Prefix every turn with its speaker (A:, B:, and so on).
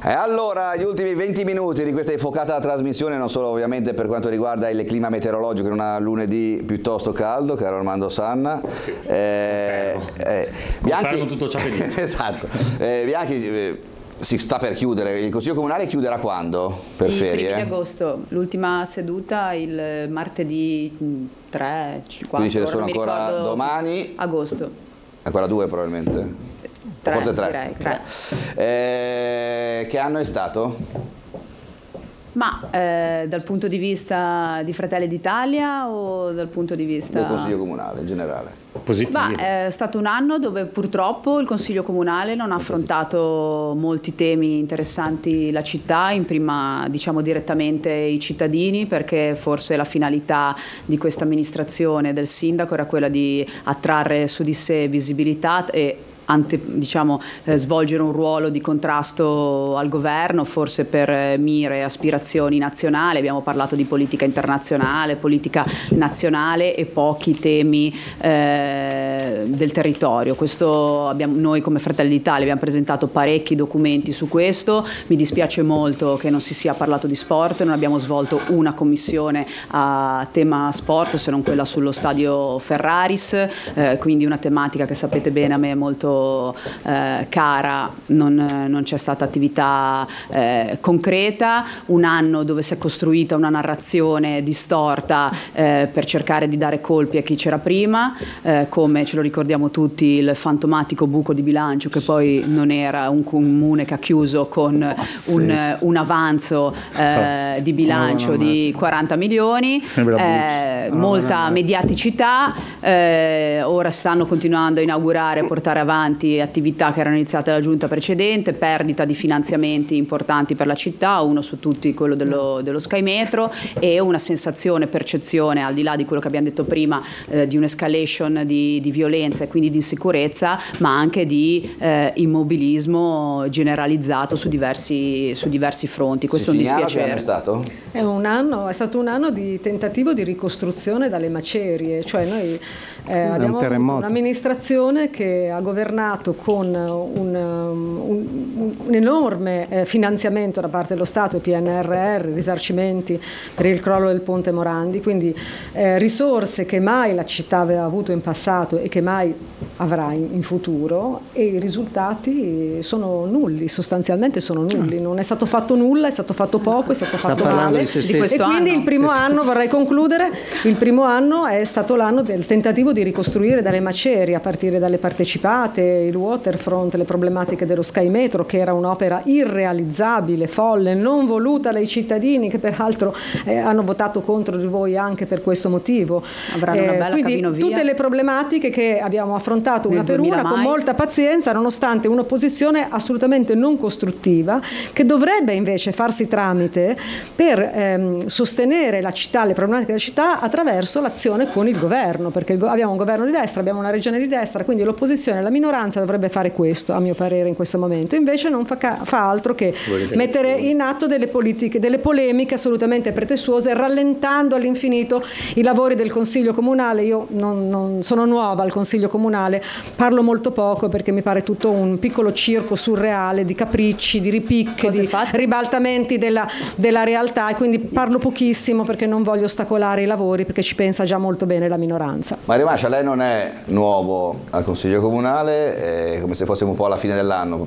A: E allora, gli ultimi 20 minuti di questa infuocata trasmissione, non solo ovviamente per quanto riguarda il clima meteorologico in un lunedì piuttosto caldo, caro Armando Sanna.
B: Sì,
A: Bianchi,
B: tutto ciò che dice.
A: Esatto. Bianchi, si sta per chiudere, il Consiglio Comunale chiuderà quando? Per
C: I
A: ferie?
C: primi di agosto, l'ultima seduta il martedì 3, 4,
A: Quindi ce ne sono ancora domani?
C: Agosto.
A: Ancora 2 probabilmente?
C: 3,
A: Forse 3.
C: direi, 3.
A: Che anno è stato?
C: Ma dal punto di vista di Fratelli d'Italia o dal punto di vista
A: Del Consiglio Comunale in generale?
B: Positivo.
C: È stato un anno dove purtroppo il Consiglio Comunale non ha affrontato molti temi interessanti la città, in prima diciamo direttamente i cittadini, perché forse la finalità di questa amministrazione del sindaco era quella di attrarre su di sé visibilità e svolgere un ruolo di contrasto al governo, forse per mire e aspirazioni nazionali. Abbiamo parlato di politica internazionale, politica nazionale e pochi temi del territorio. Noi come Fratelli d'Italia abbiamo presentato parecchi documenti su questo. Mi dispiace molto che non si sia parlato di sport, non abbiamo svolto una commissione a tema sport se non quella sullo stadio Ferraris, quindi una tematica che sapete bene a me è molto cara, non c'è stata attività concreta, un anno dove si è costruita una narrazione distorta per cercare di dare colpi a chi c'era prima, come ce lo ricordiamo tutti il fantomatico buco di bilancio che poi non era un comune che ha chiuso con un avanzo di bilancio di 40 milioni, molta mediaticità, ora stanno continuando a inaugurare e portare avanti attività che erano iniziate dalla giunta precedente, perdita di finanziamenti importanti per la città, uno su tutti quello dello Sky Metro, e una sensazione, percezione, al di là di quello che abbiamo detto prima, di un'escalation di violenza e quindi di insicurezza, ma anche di immobilismo generalizzato su diversi fronti. Questo è un dispiacere.
A: È stato?
D: È stato un anno di tentativo di ricostruzione dalle macerie, cioè noi abbiamo avuto un'amministrazione che ha governato con un enorme finanziamento da parte dello Stato, PNRR, risarcimenti per il crollo del ponte Morandi, quindi risorse che mai la città aveva avuto in passato e che mai avrà in futuro, e i risultati sono nulli, sostanzialmente sono nulli, non è stato fatto nulla, è stato fatto poco, è stato fatto male, e quindi il primo anno, vorrei concludere, il primo anno è stato l'anno del tentativo di ricostruire dalle macerie, a partire dalle partecipate, il waterfront, le problematiche dello Sky Metro, che era un'opera irrealizzabile, folle, non voluta dai cittadini, che peraltro hanno votato contro di voi anche per questo motivo.
C: Avranno una bella cabinovia.
D: Tutte le problematiche che abbiamo affrontato una per una con molta pazienza, nonostante un'opposizione assolutamente non costruttiva, che dovrebbe invece farsi tramite per sostenere la città, le problematiche della città, attraverso l'azione con il governo, perché abbiamo un governo di destra, abbiamo una regione di destra, quindi l'opposizione, la minoranza dovrebbe fare questo, a mio parere, in questo momento. Invece non fa altro che mettere in atto delle politiche, delle polemiche assolutamente pretestuose, rallentando all'infinito i lavori del Consiglio Comunale. Io non sono nuova al Consiglio Comunale, parlo molto poco perché mi pare tutto un piccolo circo surreale di capricci, di ripicche, di ribaltamenti della realtà, e quindi parlo pochissimo perché non voglio ostacolare i lavori, perché ci pensa già molto bene la minoranza.
A: Mario Mascia, lei non è nuovo al Consiglio Comunale, come se fossimo un po' alla fine dell'anno,